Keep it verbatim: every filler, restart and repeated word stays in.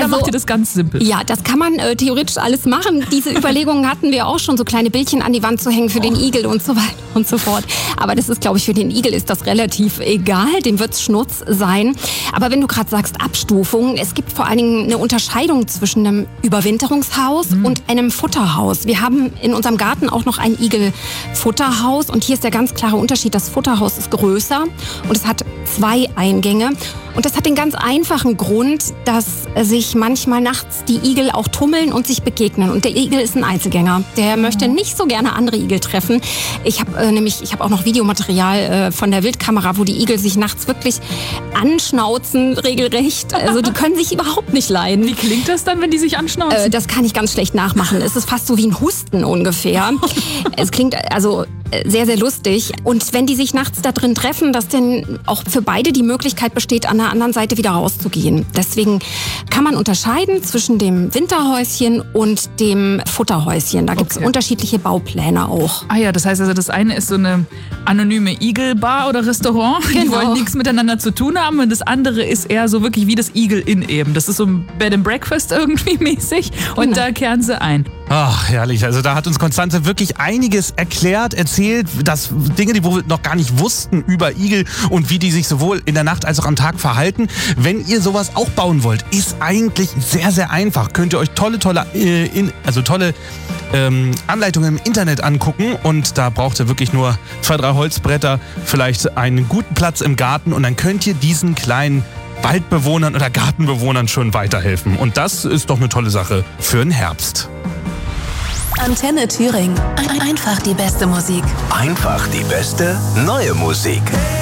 also, macht ihr das ganz simpel? Ja, das kann man äh, theoretisch alles machen. Diese Überlegungen hatten wir auch schon, so kleine Bildchen an die Wand zu hängen für oh. den Igel und so weiter und so fort. Aber das ist, glaube ich, für den Igel ist das relativ egal. Dem wird's Schnurz sein. Aber wenn du gerade sagst Abstufung, es gibt vor allen Dingen eine Unterscheidung zwischen einem Überwinterungshaus mhm. und einem Futterhaus. Wir haben in unserem Garten auch noch ein Igelfutterhaus und hier ist der ganz klare Unterschied. Das Futterhaus ist größer und es hat zwei Eingänge. Und das hat den ganz einfachen Grund, dass sich manchmal nachts die Igel auch tummeln und sich begegnen. Und der Igel ist ein Einzelgänger. Der mhm. möchte nicht so gerne andere Igel treffen. Ich habe äh, nämlich, ich habe auch noch Videomaterial äh, von der Wildkamera, wo die Igel sich nachts wirklich anschnauzen, regelrecht. Also die können sich überhaupt nicht leiden. Wie klingt das dann, wenn die sich anschnauzen? Äh, das kann ich ganz schlecht nachmachen. Es ist fast so wie ein Husten ungefähr. Es klingt also sehr, sehr lustig. Und wenn die sich nachts da drin treffen, dass dann auch für beide die Möglichkeit besteht, an der anderen Seite wieder rauszugehen. Deswegen kann man unterscheiden zwischen dem Winterhäuschen und dem Futterhäuschen. Da gibt es okay. unterschiedliche Baupläne auch. Ah ja, das heißt also, das eine ist so eine anonyme Igelbar oder Restaurant. Genau. Die wollen nichts miteinander zu tun haben. Und das andere ist eher so wirklich wie das Igel in eben. Das ist so ein Bed and Breakfast irgendwie mäßig. Und genau. da kehren sie ein. Ach, herrlich. Also da hat uns Constanze wirklich einiges erklärt, erzählt, dass Dinge, die wir noch gar nicht wussten über Igel und wie die sich sowohl in der Nacht als auch am Tag verhalten. Wenn ihr sowas auch bauen wollt, ist eigentlich sehr, sehr einfach. Könnt ihr euch tolle, tolle, äh, in, also tolle ähm, Anleitungen im Internet angucken und da braucht ihr wirklich nur zwei, drei Holzbretter, vielleicht einen guten Platz im Garten und dann könnt ihr diesen kleinen Waldbewohnern oder Gartenbewohnern schon weiterhelfen. Und das ist doch eine tolle Sache für den Herbst. Antenne Thüringen. Einfach die beste Musik. Einfach die beste neue Musik.